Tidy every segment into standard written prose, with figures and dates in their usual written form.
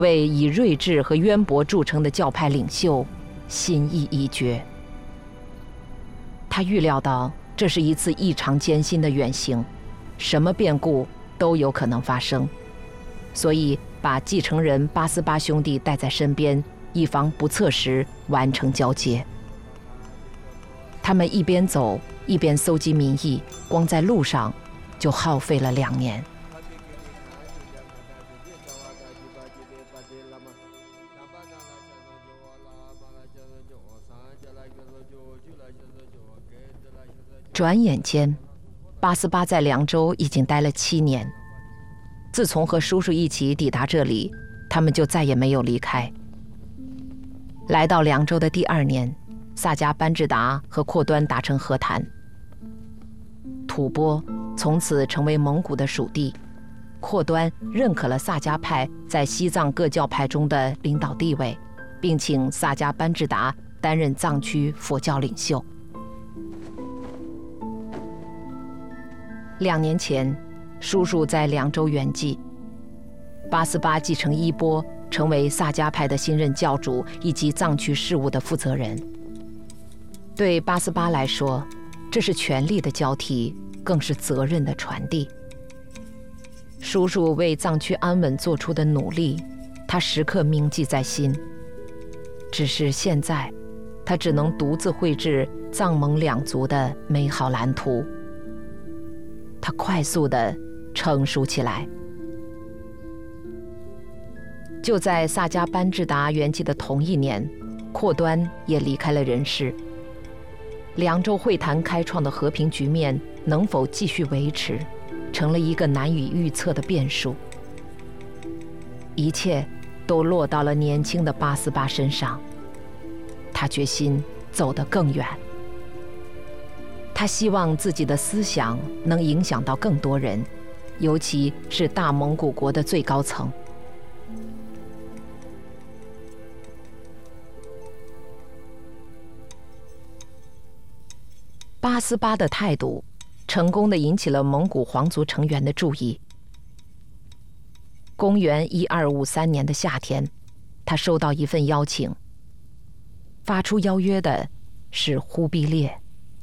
为以睿智和渊博著称的教派领袖心意已决。他预料到这是一次异常艰辛的远行，什么变故都有可能发生，所以把继承人八思巴兄弟带在身边，以防不测时完成交接。他们一边走一边搜集民意，光在路上就耗费了2年。转眼间，八思巴在凉州已经待了7年。自从和叔叔一起抵达这里，他们就再也没有离开。来到凉州的第2年，萨迦班智达和阔端达成和谈，吐蕃从此成为蒙古的属地，阔端认可了萨迦派在西藏各教派中的领导地位，并请萨迦班智达担任藏区佛教领袖。2年前，叔叔在凉州圆寂，八思巴继承衣钵，成为萨迦派的新任教主以及藏区事务的负责人。对八思巴来说，这是权力的交替，更是责任的传递。叔叔为藏区安稳做出的努力，他时刻铭记在心。只是现在，他只能独自绘制藏蒙2族的美好蓝图。他快速地成熟起来。就在萨迦班智达圆寂的同1年，阔端也离开了人世。凉州会谈开创的和平局面能否继续维持，成了一个难以预测的变数。一切都落到了年轻的八思巴身上，他决心走得更远。他希望自己的思想能影响到更多人，尤其是大蒙古国的最高层。八思巴的态度成功地引起了蒙古皇族成员的注意。公元1253年的夏天，他收到一份邀请，发出邀约的是忽必烈。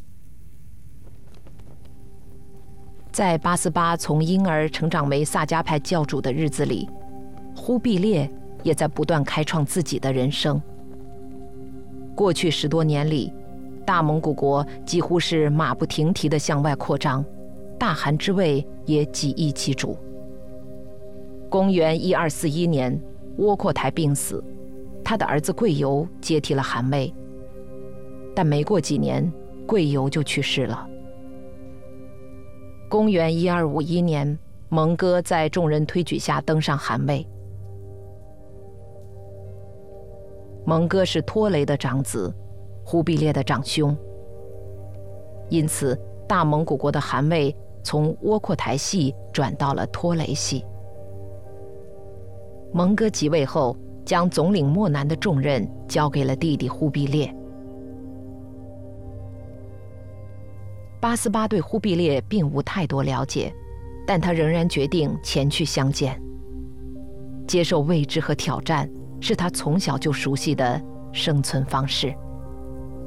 在八思巴从婴儿成长为萨迦派教主的日子里，忽必烈也在不断开创自己的人生。过去10多年里，大蒙古国几乎是马不停蹄地向外扩张，大汗之位也几易其主。公元1241年，窝阔台病死，他的儿子贵由接替了汗位，但没过几年，贵由就去世了。公元1251年，蒙哥在众人推举下登上汗位。蒙哥是拖雷的长子，忽必烈的长兄，因此大蒙古国的汗位从窝阔台系转到了拖雷系。蒙哥即位后，将总领漠南的重任交给了弟弟忽必烈。八思巴对忽必烈并无太多了解，但他仍然决定前去相见。接受未知和挑战是他从小就熟悉的生存方式。